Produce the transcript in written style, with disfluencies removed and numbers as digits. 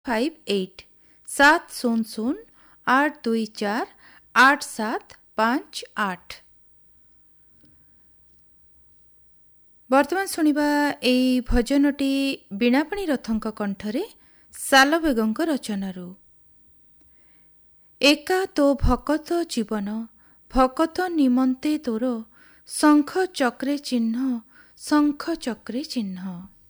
58 700 824 8758। ବର୍ତ୍ତମାନ ଶୁଣିବା ଏହି ଭଜନଟି ବୀଣାପାଣି ରଥଙ୍କ କଣ୍ଠରେ ସାଲବେଗଙ୍କ ରଚନାରୁ। ଏକା ତୋ ଭକତ ଜୀବନ ଭକତ ନିମନ୍ତେ ତୋର ଶଙ୍ଖ ଚକ୍ରେ ଚିହ୍ନ ଶଙ୍ଖ ଚକ୍ରେ ଚିହ୍ନ।